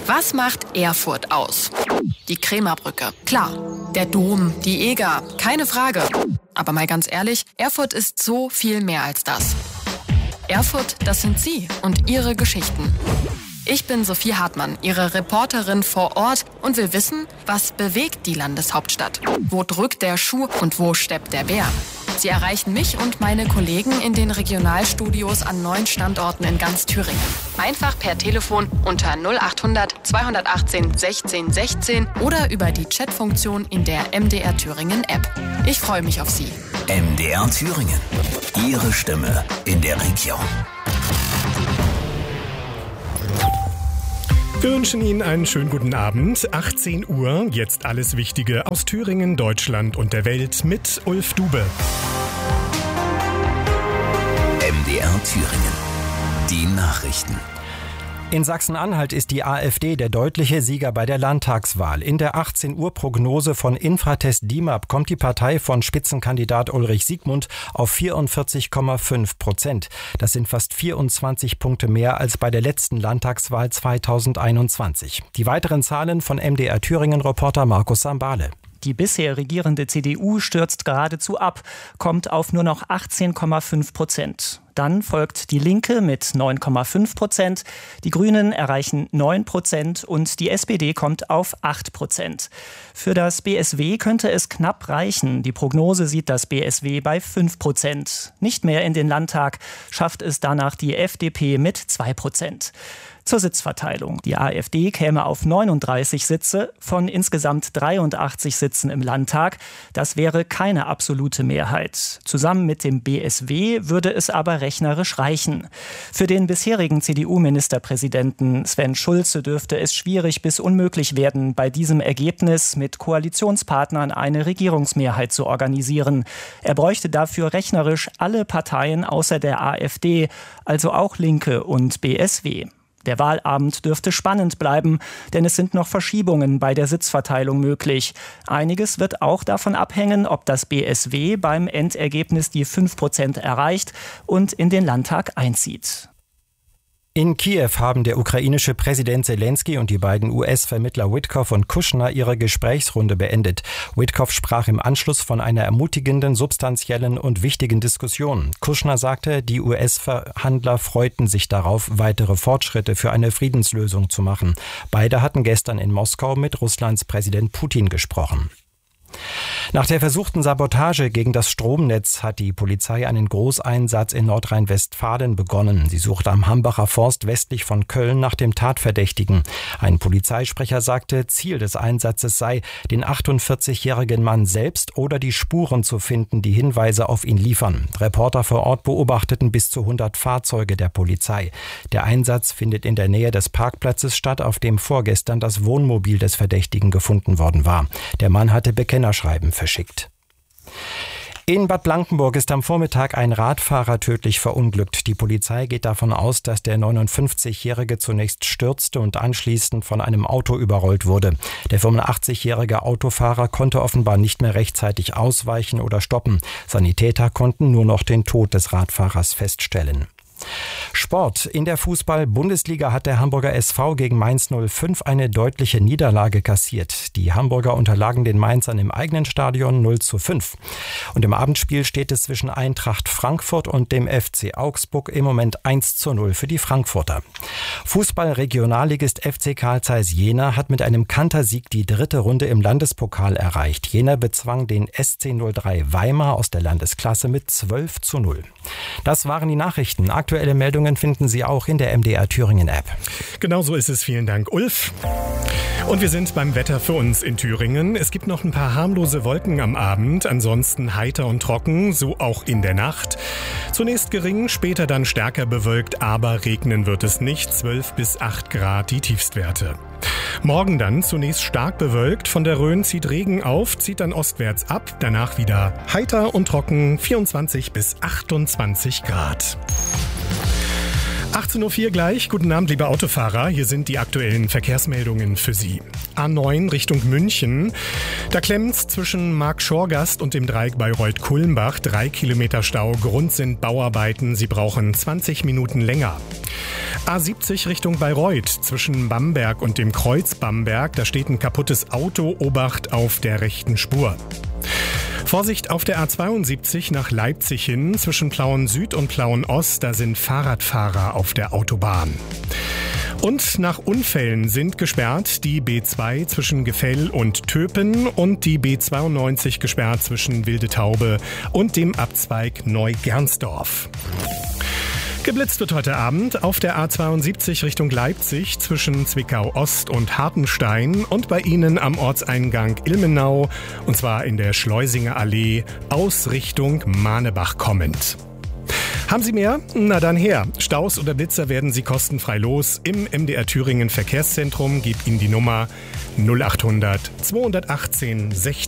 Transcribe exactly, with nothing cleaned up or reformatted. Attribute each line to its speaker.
Speaker 1: Was macht Erfurt aus? Die Krämerbrücke, klar. Der Dom, die Eger, keine Frage. Aber mal ganz ehrlich, Erfurt ist so viel mehr als das. Erfurt, das sind Sie und Ihre Geschichten. Ich bin Sophie Hartmann, Ihre Reporterin vor Ort und will wissen, was bewegt die Landeshauptstadt? Wo drückt der Schuh und wo steppt der Bär? Sie erreichen mich und meine Kollegen in den Regionalstudios an neun Standorten in ganz Thüringen. Einfach per Telefon unter null achthundert zweihundertachtzehn sechzehn sechzehn oder über die Chatfunktion in der M D R Thüringen App. Ich freue mich auf Sie.
Speaker 2: M D R Thüringen. Ihre Stimme in der Region.
Speaker 3: Wir wünschen Ihnen einen schönen guten Abend. achtzehn Uhr, jetzt alles Wichtige aus Thüringen, Deutschland und der Welt mit Ulf Dube.
Speaker 2: M D R Thüringen. Die Nachrichten.
Speaker 4: In Sachsen-Anhalt ist die AfD der deutliche Sieger bei der Landtagswahl. In der achtzehn Uhr Prognose von Infratest DIMAP kommt die Partei von Spitzenkandidat Ulrich Siegmund auf vierundvierzig Komma fünf Prozent. Das sind fast vierundzwanzig Punkte mehr als bei der letzten Landtagswahl zweitausendeinundzwanzig. Die weiteren Zahlen von M D R Thüringen-Reporter Markus Sambale.
Speaker 5: Die bisher regierende C D U stürzt geradezu ab, kommt auf nur noch achtzehn Komma fünf Prozent. Dann folgt die Linke mit neun Komma fünf Prozent, die Grünen erreichen neun Prozent und die S P D kommt auf acht Prozent. Für das B S W könnte es knapp reichen. Die Prognose sieht das B S W bei fünf Prozent. Nicht mehr in den Landtag schafft es danach die F D P mit zwei Prozent. Zur Sitzverteilung. Die AfD käme auf neununddreißig Sitze von insgesamt dreiundachtzig Sitzen im Landtag. Das wäre keine absolute Mehrheit. Zusammen mit dem B S W würde es aber rechnerisch reichen. Für den bisherigen C D U-Ministerpräsidenten Sven Schulze dürfte es schwierig bis unmöglich werden, bei diesem Ergebnis mit Koalitionspartnern eine Regierungsmehrheit zu organisieren. Er bräuchte dafür rechnerisch alle Parteien außer der AfD, also auch Linke und B S W. Der Wahlabend dürfte spannend bleiben, denn es sind noch Verschiebungen bei der Sitzverteilung möglich. Einiges wird auch davon abhängen, ob das B S W beim Endergebnis die fünf Prozent erreicht und in den Landtag einzieht.
Speaker 4: In Kiew haben der ukrainische Präsident Zelensky und die beiden U S-Vermittler Witkoff und Kushner ihre Gesprächsrunde beendet. Witkoff sprach im Anschluss von einer ermutigenden, substanziellen und wichtigen Diskussion. Kushner sagte, die U S-Verhandler freuten sich darauf, weitere Fortschritte für eine Friedenslösung zu machen. Beide hatten gestern in Moskau mit Russlands Präsident Putin gesprochen. Nach der versuchten Sabotage gegen das Stromnetz hat die Polizei einen Großeinsatz in Nordrhein-Westfalen begonnen. Sie sucht am Hambacher Forst westlich von Köln nach dem Tatverdächtigen. Ein Polizeisprecher sagte, Ziel des Einsatzes sei, den achtundvierzigjährigen Mann selbst oder die Spuren zu finden, die Hinweise auf ihn liefern. Reporter vor Ort beobachteten bis zu hundert Fahrzeuge der Polizei. Der Einsatz findet in der Nähe des Parkplatzes statt, auf dem vorgestern das Wohnmobil des Verdächtigen gefunden worden war. Der Mann hatte Bekennerschreiben verschickt. In Bad Blankenburg ist am Vormittag ein Radfahrer tödlich verunglückt. Die Polizei geht davon aus, dass der neunundfünfzigjährige zunächst stürzte und anschließend von einem Auto überrollt wurde. Der fünfundachtzigjährige Autofahrer konnte offenbar nicht mehr rechtzeitig ausweichen oder stoppen. Sanitäter konnten nur noch den Tod des Radfahrers feststellen. Sport. In der Fußball-Bundesliga hat der Hamburger S V gegen Mainz null fünf eine deutliche Niederlage kassiert. Die Hamburger unterlagen den Mainzern im eigenen Stadion null zu fünf. Und im Abendspiel steht es zwischen Eintracht Frankfurt und dem F C Augsburg im Moment eins zu null für die Frankfurter. Fußball-Regionalligist F C Carl Zeiss Jena hat mit einem Kantersieg die dritte Runde im Landespokal erreicht. Jena bezwang den S C null drei Weimar aus der Landesklasse mit zwölf zu null. Das waren die Nachrichten. Aktuelle Meldungen finden Sie auch in der M D R Thüringen App.
Speaker 3: Genau so ist es. Vielen Dank, Ulf. Und wir sind beim Wetter für uns in Thüringen. Es gibt noch ein paar harmlose Wolken am Abend, ansonsten heiter und trocken, so auch in der Nacht. Zunächst gering, später dann stärker bewölkt, aber regnen wird es nicht. zwölf bis acht Grad die Tiefstwerte. Morgen dann zunächst stark bewölkt, von der Rhön zieht Regen auf, zieht dann ostwärts ab, danach wieder heiter und trocken, vierundzwanzig bis achtundzwanzig Grad. achtzehn Uhr vier gleich. Guten Abend, liebe Autofahrer. Hier sind die aktuellen Verkehrsmeldungen für Sie. A neun Richtung München. Da klemmt's zwischen Marktschorgast und dem Dreieck Bayreuth-Kulmbach. Drei Kilometer Stau. Grund sind Bauarbeiten. Sie brauchen zwanzig Minuten länger. A siebzig Richtung Bayreuth. Zwischen Bamberg und dem Kreuz Bamberg. Da steht ein kaputtes Auto. Obacht auf der rechten Spur. Vorsicht auf der A zweiundsiebzig nach Leipzig hin, zwischen Plauen Süd und Plauen Ost, da sind Fahrradfahrer auf der Autobahn. Und nach Unfällen sind gesperrt die B zwei zwischen Gefell und Töpen und die B zweiundneunzig gesperrt zwischen Wilde Taube und dem Abzweig Neugernsdorf. Geblitzt wird heute Abend auf der A zweiundsiebzig Richtung Leipzig zwischen Zwickau Ost und Hartenstein und bei Ihnen am Ortseingang Ilmenau, und zwar in der Schleusinger Allee aus Richtung Mahnebach kommend. Haben Sie mehr? Na dann her. Staus oder Blitzer werden Sie kostenfrei los. Im M D R Thüringen Verkehrszentrum gibt Ihnen die Nummer null achthundert zweihundertachtzehn sechzehn.